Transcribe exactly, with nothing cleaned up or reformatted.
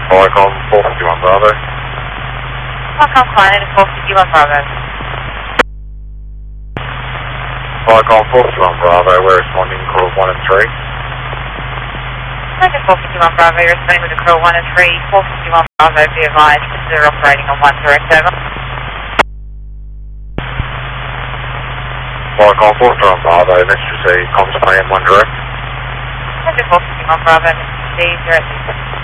Qualcomm four fifty-one Bravo. Qualcomm Client at four fifty-one Bravo. Qualcomm four fifty-one Bravo, we're responding calls one and three. Second four fifty-one Bravo, you're responding with a call one and three. four fifty-one Bravo, be advised, they're operating on one direct over. Qualcomm four fifty-one Bravo, message received, comms plan one direct. Second four fifty-one Bravo, message received, direct.